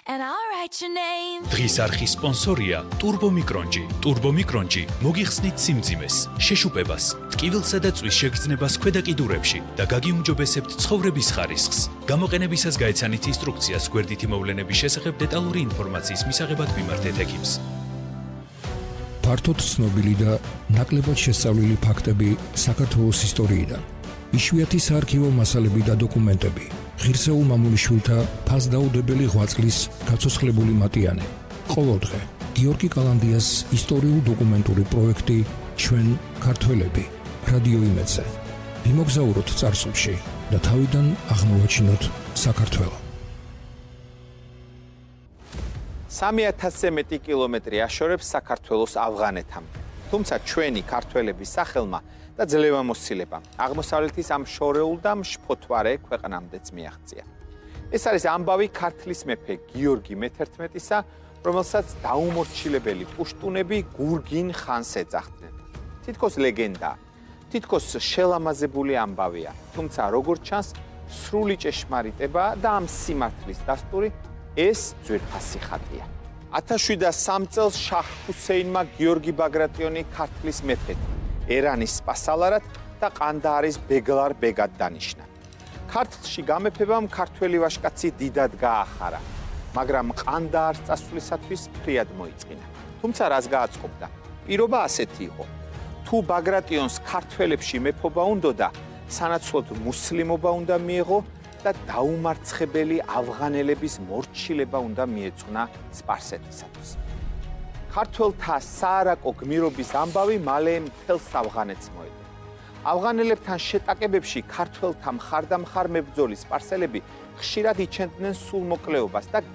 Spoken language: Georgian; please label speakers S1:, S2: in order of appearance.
S1: and I'll write your name.
S2: დღის არხის სპონსორია Turbo Micronji. Turbo Micronji მოგიხსნით სიმძიმეს, შეშუპებას, ტკივილსა და წვის შეგრძნებას ქვედა კიდურებში და გაგიუმჯობესებთ ცხოვრების ხარისხს. გამოყენებისას გაეცანით ინსტრუქციას გვერდითი მოვლენების შესახებ დეტალური ინფორმაციის მისაღებად მიმართეთ ექიმს.
S3: ფართოდ ცნობილი და ნაკლებად შესწავლილი ფაქტები საქართველოს ისტორიიდან. იშვიათი საარქივო მასალები და დოკუმენტები. ღირსეულ მამულიშვილთა ფასდაუდებელი ღვაწლის გაცოცხლებული მატიანე. ყოველდღე გიორგი კალანდიას ისტორიულ-დოკუმენტური პროექტი ჩვენ ქართველები რადიო იმედზე. ვიმოგზაუროთ წარსულში და თავიდან აღმოვაჩინოთ საქართველო.
S4: 3000-ზე მეტი კილომეტრი აშორებს საქართველოს ავღანეთამდე. თუმცა ჩვენი ქართველების სახელმა და ძლევამოსილებამ აღმოსავლეთის ამ შორეულ და მშფოთვარე ქვეყნამდეც მიაღწია. ეს არის ამბავი ქართლის მეფე გიორგი მე-11-ისა, რომელსაც დაუმორჩილებელი პუშტუნები გურგინ ხანს ეძახდნენ. თითქოს ლეგენდა, თითქოს შელამაზებული ამბავია, თუმცა როგორც ჩანს, სრული ჭეშმარიტება და ამ სიმართლის დასტური ეს ძვირფასი ხატია. 1703 წელს შაჰ ჰუსეინმა გიორგი ბაგრატიონი ქართლის მეფედ, ერანის სპასალარად და ყანდაარის ბეგლარ ბეგად დანიშნა. ქართლში გამეფებამ ქართველი ვაჟკაცი დიდად გაახარა, მაგრამ ყანდაარს წასვლისათვის ფრიად მოიწყინა. თუმცა რას გააწყობდა? პირობა ასეთი იყო. თუ ბაგრატიონს ქართველებში მეფობა უნდოდა, სანაცვლოდ მუსლიმობა უნდა მიეღო და დაუმარცხებელი ავღანელების მორჩილება უნდა მიეძღვნა სპარსეთისათვის. ქართველთა საარაკო გმირობის ამბავი მალე მთელს ავღანეთს მოედო. ავღანელებთან შეტაკებებში ქართველთა მხარდამხარ მებრძოლი სპარსელები ხშირად იჩენდნენ სულმოკლეობას და